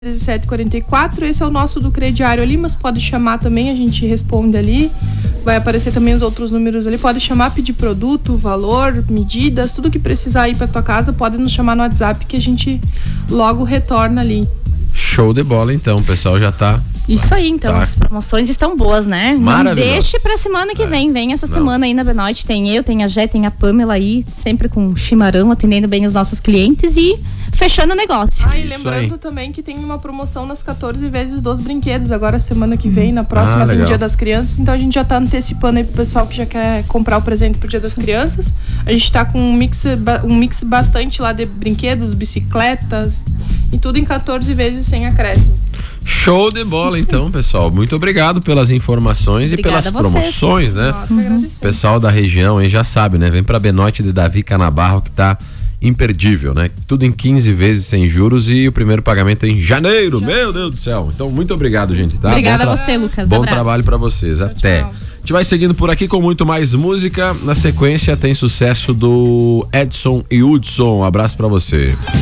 1744. Esse é o nosso do crediário ali, mas pode chamar também, a gente responde ali. Vai aparecer também os outros números ali. Pode chamar, pedir produto, valor, medidas, tudo que precisar ir para tua casa, pode nos chamar no WhatsApp que a gente logo retorna ali. Show de bola, então, o pessoal já tá... Isso aí, então, as promoções estão boas, né? Não deixe pra semana que vem. Vem essa semana aí na Benoit. Tem eu, tem a Jé, tem a Pamela aí, sempre com chimarrão, atendendo bem os nossos clientes e fechando o negócio. E lembrando também que tem uma promoção nas 14 vezes dos brinquedos, agora semana que vem, na próxima tem Dia das Crianças. Então a gente já tá antecipando aí pro pessoal que já quer comprar o presente pro Dia das Crianças. A gente tá com um mix bastante lá de brinquedos, bicicletas e tudo em 14 vezes sem acréscimo. Show de bola, então, pessoal. Muito obrigado pelas informações. Obrigada e pelas promoções, né? Nós que agradecemos. Pessoal da região aí já sabe, né? Vem pra Benoit de Davi Canabarro, que tá imperdível, né? Tudo em 15 vezes sem juros e o primeiro pagamento é em janeiro. Meu Deus do céu. Então, muito obrigado, gente, tá? Obrigada a você, Lucas. Bom trabalho pra vocês. Até. Tchau. A gente vai seguindo por aqui com muito mais música. Na sequência tem sucesso do Edson e Hudson. Um abraço pra você.